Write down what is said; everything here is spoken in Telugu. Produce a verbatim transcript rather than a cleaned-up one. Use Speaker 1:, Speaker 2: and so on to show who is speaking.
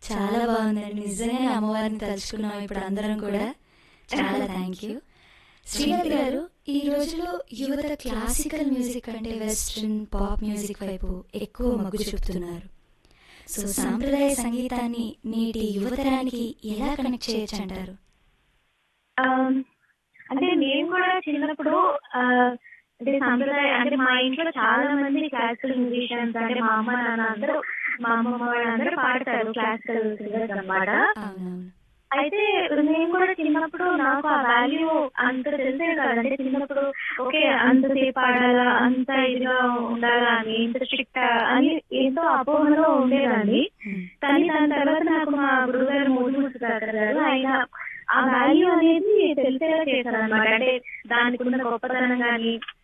Speaker 1: చాలా బాగుందండి. నిజంగానే అమ్మవారిని తలుచుకున్నాం ఇప్పుడు అందరం కూడా. చాలా థ్యాంక్ యూ. శ్రీమతి గారు, ఈ రోజుల్లో యువత క్లాసికల్ మ్యూజిక్ అంటే వెస్ట్రన్ పాప్ మ్యూజిక్ వైపు ఎక్కువ మొగ్గు చూపుతున్నారు. సో సాంప్రదాయ సంగీతాన్ని నేటి యువతరానికి ఎలా కనెక్ట్ చేయొచ్చు అంటారు?
Speaker 2: ఆమ్, అంటే నేను కూడా చిన్నప్పుడు ఆ, అంటే సాంప్రదాయ అంటే మా ఇంట్లో చాలా మంది క్లాసికల్ మ్యూజిషియన్స్, అంటే మా అమ్మ నాన్న అందరూ, మా అమ్మమ్మ వాళ్ళందరూ పాడతారు క్లాసికల్ సింగర్స్ అన్నమాట.
Speaker 1: అవునవును.
Speaker 2: అయితే నేను కూడా చిన్నప్పుడు నాకు ఆ వాల్యూ అంత తెలిసే కాదు. అంటే చిన్నప్పుడు ఓకే అంతసేపు పాడాలా, అంత ఇదిగా ఉండాలా అని, ఇంత స్ట్రిక్ట్ అని ఎంతో అపోహలో ఉండేదాన్ని. కానీ దాని తర్వాత నాకు మా గురువు గారు మోజుమూర్తి గారు ఆయన ఆ వాల్యూ అనేది తెలిసేలా చేశారు అనమాట. అంటే దానికి ఉన్న గొప్పతనం కానీ